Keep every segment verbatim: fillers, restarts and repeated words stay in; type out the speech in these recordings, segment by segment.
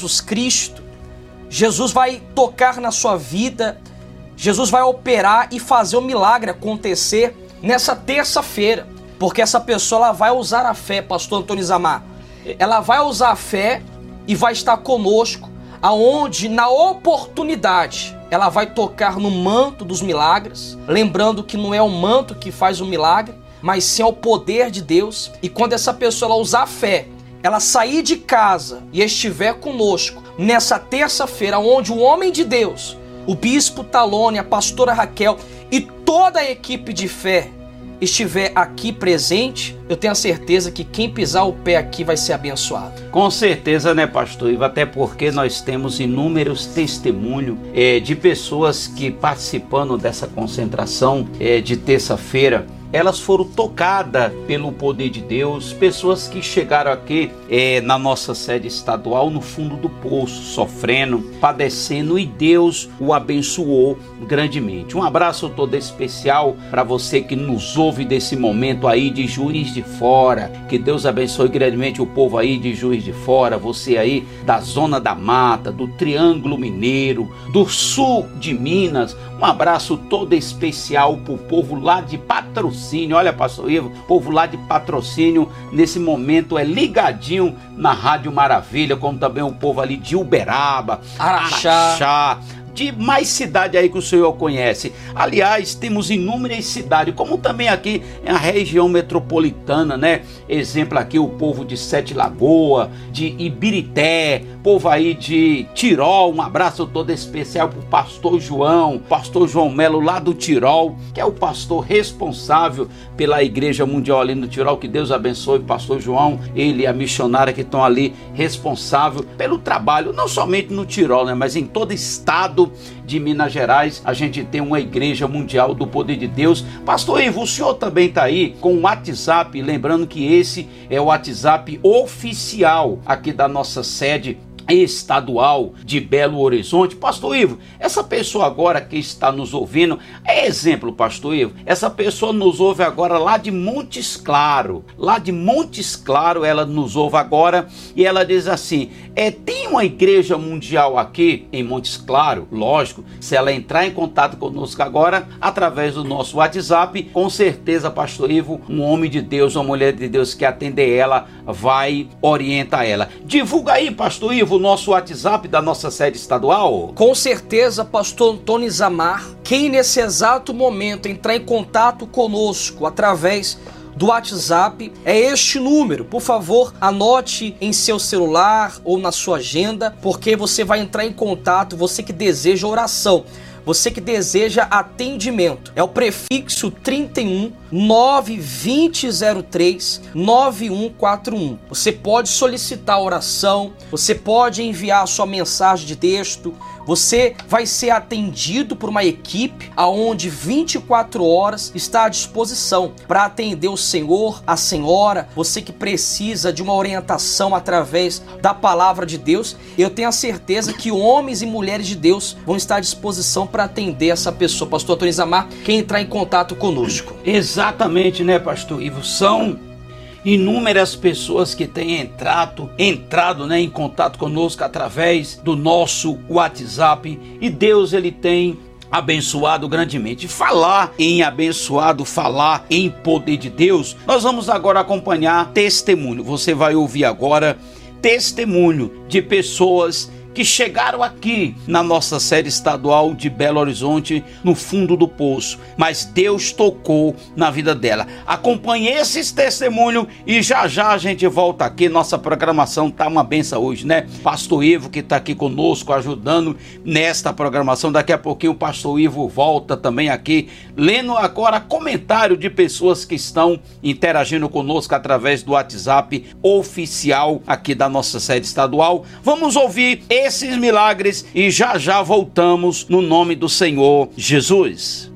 Jesus Cristo. Jesus vai tocar na sua vida, Jesus vai operar e fazer o milagre acontecer nessa terça-feira, porque essa pessoa ela vai usar a fé, pastor Antônio Izamar. Ela vai usar a fé e vai estar conosco, aonde na oportunidade ela vai tocar no manto dos milagres, lembrando que não é o manto que faz o milagre, mas sim é o poder de Deus. E quando essa pessoa ela usar a fé, ela sair de casa e estiver conosco nessa terça-feira, onde o homem de Deus, o bispo Talone, a pastora Raquel e toda a equipe de fé estiver aqui presente, eu tenho a certeza que quem pisar o pé aqui vai ser abençoado. Com certeza, né, pastor Ivo? Até porque nós temos inúmeros testemunhos é, de pessoas que participando dessa concentração é, de terça-feira, elas foram tocadas pelo poder de Deus, pessoas que chegaram aqui é, na nossa sede estadual no fundo do poço, sofrendo, padecendo, e Deus o abençoou grandemente. Um abraço todo especial para você que nos ouve desse momento aí de Juiz de Fora, que Deus abençoe grandemente o povo aí de Juiz de Fora, você aí da Zona da Mata, do Triângulo Mineiro, do sul de Minas. Um abraço todo especial para o povo lá de Patrocínio. Olha, pastor Ivo, o povo lá de Patrocínio nesse momento é ligadinho na Rádio Maravilha, como também o povo ali de Uberaba, Araxá, Araxá, de mais cidade aí que o senhor conhece. Aliás, temos inúmeras cidades, como também aqui na região metropolitana, né? Exemplo aqui, o povo de Sete Lagoas, de Ibirité, povo aí de Tirol. Um abraço todo especial pro pastor João, pastor João Melo lá do Tirol, que é o pastor responsável pela Igreja Mundial ali no Tirol. Que Deus abençoe o pastor João, ele e a missionária que estão ali responsável pelo trabalho, não somente no Tirol, né? Mas em todo estado de Minas Gerais, a gente tem uma Igreja Mundial do Poder de Deus. Pastor Ivo, o senhor também está aí com o WhatsApp, lembrando que esse é o WhatsApp oficial aqui da nossa sede estadual de Belo Horizonte. Pastor Ivo, essa pessoa agora que está nos ouvindo, é exemplo, pastor Ivo, essa pessoa nos ouve agora lá de Montes Claros, lá de Montes Claros ela nos ouve agora, e ela diz assim, é, tem uma igreja mundial aqui em Montes Claros? Lógico, se ela entrar em contato conosco agora, através do nosso WhatsApp, com certeza, pastor Ivo, um homem de Deus, uma mulher de Deus que atender ela, vai orientar ela. Divulga aí, pastor Ivo, o nosso WhatsApp da nossa sede estadual. Com certeza, pastor Antônio Izamar, quem nesse exato momento entrar em contato conosco através do WhatsApp é este número. Por favor, anote em seu celular ou na sua agenda, porque você vai entrar em contato, você que deseja oração, você que deseja atendimento. É o prefixo trinta e um, nove vinte zero três, nove um quatro um. Você pode solicitar oração, você pode enviar a sua mensagem de texto, você vai ser atendido por uma equipe aonde vinte e quatro horas está à disposição para atender o senhor, a senhora, você que precisa de uma orientação através da palavra de Deus. Eu tenho a certeza que homens e mulheres de Deus vão estar à disposição para atender essa pessoa. Pastor Antônio Izamar, quem entrar em contato conosco. Exatamente, né, pastor Ivo? São inúmeras pessoas que têm entrado, entrado né, em contato conosco através do nosso WhatsApp, e Deus ele tem abençoado grandemente. Falar em abençoado, falar em poder de Deus, nós vamos agora acompanhar testemunho. Você vai ouvir agora testemunho de pessoas que chegaram aqui na nossa sede estadual de Belo Horizonte, no fundo do poço, mas Deus tocou na vida dela. Acompanhe esses testemunhos e já já a gente volta aqui. Nossa programação tá uma benção hoje, né? Pastor Ivo que tá aqui conosco ajudando nesta programação. Daqui a pouquinho o pastor Ivo volta também aqui, lendo agora comentário de pessoas que estão interagindo conosco através do WhatsApp oficial aqui da nossa sede estadual. Vamos ouvir esses milagres e já já voltamos no nome do Senhor Jesus.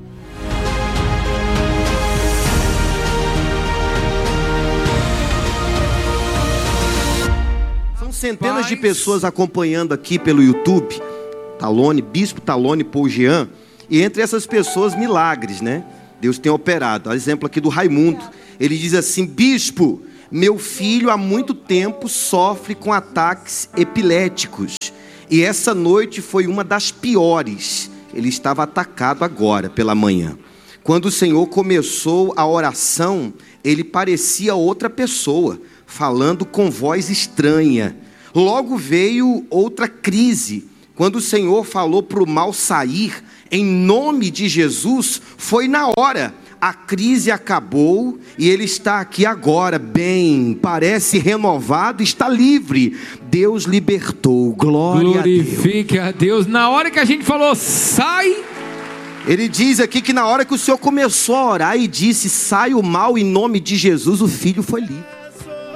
São centenas de pessoas acompanhando aqui pelo YouTube, Talone, Bispo Talone Paul Jean, e entre essas pessoas milagres, né? Deus tem operado. Olha o exemplo aqui do Raimundo. Ele diz assim: bispo, meu filho há muito tempo sofre com ataques epiléticos. E essa noite foi uma das piores. Ele estava atacado agora pela manhã. Quando o Senhor começou a oração, ele parecia outra pessoa, falando com voz estranha. Logo veio outra crise. Quando o Senhor falou para o mal sair, em nome de Jesus, foi na hora. A crise acabou e ele está aqui agora, bem, parece renovado, está livre. Deus libertou, glória a Deus. Glorifique a Deus. Na hora que a gente falou, sai... Ele diz aqui que na hora que o Senhor começou a orar e disse, sai o mal em nome de Jesus, o filho foi livre.